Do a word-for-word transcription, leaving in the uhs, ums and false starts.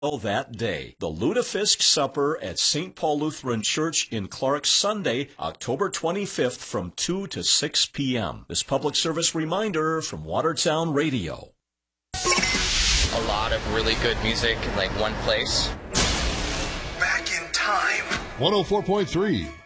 that day. The Lutefisk Supper at Saint Paul Lutheran Church in Clark, Sunday, October twenty-fifth from two to six p.m. This public service reminder from Watertown Radio. A lot of really good music in like one place. Back in time. one oh four point three